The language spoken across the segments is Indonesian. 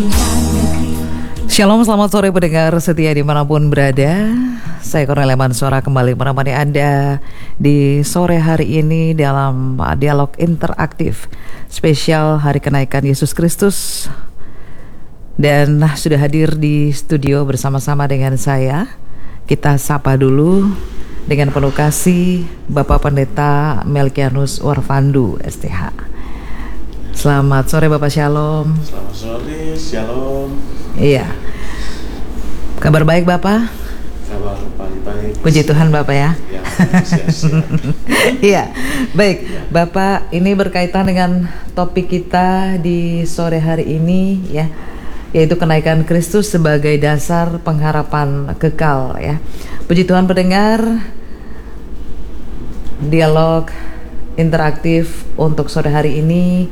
Shalom, selamat sore pendengar setia dimanapun berada. Saya Cornelia Mansura kembali menemani Anda di sore hari ini dalam dialog interaktif spesial Hari Kenaikan Yesus Kristus. Dan sudah hadir di studio bersama-sama dengan saya. Kita sapa dulu dengan penuh kasih Bapak Pendeta Melkianus Warfandu STH. Selamat sore Bapak, Shalom. Selamat sore, Shalom. Iya. Kabar baik Bapak? Kabar baik. Puji Tuhan Bapak ya. Ya, siap-siap. Iya, baik Ya. Bapak, ini berkaitan dengan topik kita di sore hari ini ya, yaitu kenaikan Kristus sebagai dasar pengharapan kekal ya. Puji Tuhan pendengar, dialog interaktif untuk sore hari ini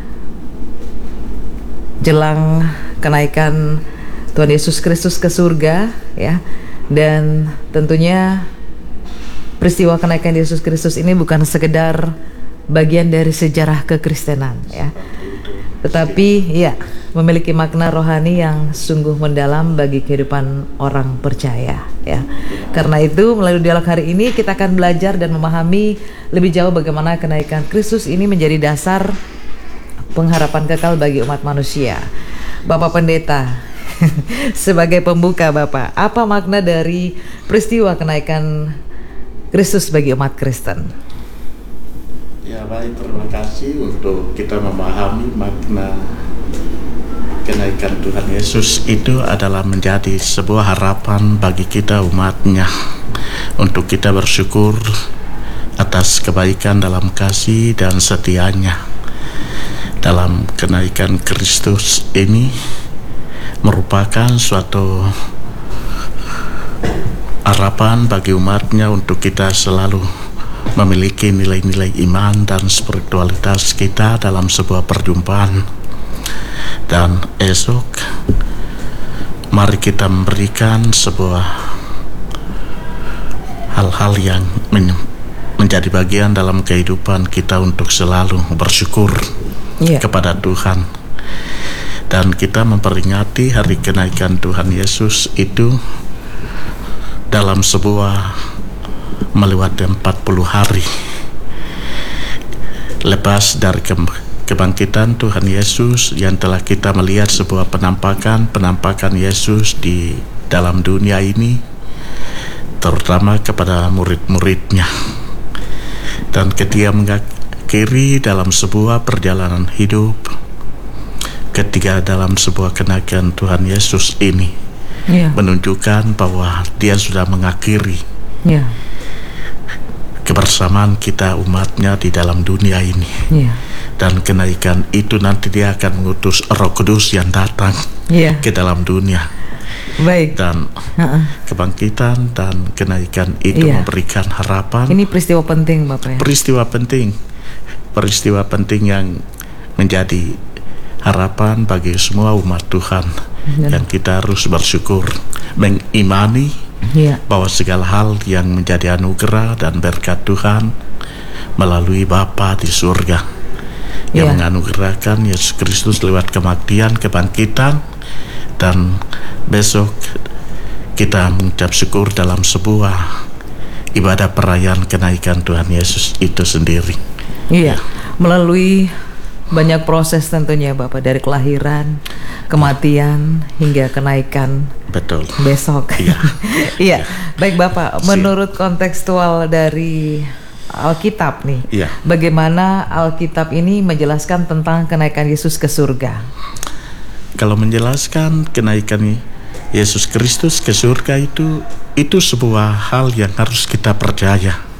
jelang kenaikan Tuhan Yesus Kristus ke surga ya. Dan tentunya peristiwa kenaikan Yesus Kristus ini bukan sekedar bagian dari sejarah kekristenan ya, tetapi ya memiliki makna rohani yang sungguh mendalam bagi kehidupan orang percaya ya. Karena itu melalui dialog hari ini kita akan belajar dan memahami lebih jauh bagaimana kenaikan Kristus ini menjadi dasar pengharapan kekal bagi umat manusia. Bapak Pendeta, sebagai pembuka Bapak, apa makna dari peristiwa kenaikan Kristus bagi umat Kristen? Ya baik, terima kasih untuk kita memahami makna kenaikan Tuhan Yesus itu adalah menjadi sebuah harapan bagi kita umatnya, untuk kita bersyukur atas kebaikan dalam kasih dan setianya. Dalam kenaikan Kristus ini merupakan suatu harapan bagi umatnya untuk kita selalu memiliki nilai-nilai iman dan spiritualitas kita dalam sebuah perjumpaan. Dan esok mari kita memberikan sebuah hal-hal yang menjadi bagian dalam kehidupan kita untuk selalu bersyukur kepada Tuhan. Dan kita memperingati hari kenaikan Tuhan Yesus itu dalam sebuah melewati 40 hari lepas dari kebangkitan Tuhan Yesus, yang telah kita melihat sebuah penampakan Yesus di dalam dunia ini, terutama kepada murid-muridnya. Dan ketika mengakhiri dalam sebuah perjalanan hidup, ketika dalam sebuah kenaikan Tuhan Yesus ini menunjukkan bahwa dia sudah mengakhiri kebersamaan kita umatnya di dalam dunia ini. Dan kenaikan itu nanti dia akan mengutus Roh Kudus yang datang ke dalam dunia. Baik. Dan kebangkitan dan kenaikan itu memberikan harapan. Ini peristiwa penting Bapak ya? Peristiwa penting yang menjadi harapan bagi semua umat Tuhan. Dan kita harus bersyukur, mengimani bahwa segala hal yang menjadi anugerah dan berkat Tuhan melalui Bapa di surga yang menganugerahkan Yesus Kristus lewat kematian, kebangkitan, dan besok kita mengucap syukur dalam sebuah ibadah perayaan kenaikan Tuhan Yesus itu sendiri. Melalui banyak proses tentunya Bapak, dari kelahiran, kematian, hingga kenaikan. Betul. Besok. Baik Bapak, menurut kontekstual dari Alkitab nih, bagaimana Alkitab ini menjelaskan tentang kenaikan Yesus ke surga? Kalau menjelaskan kenaikan Yesus Kristus ke surga itu sebuah hal yang harus kita percaya.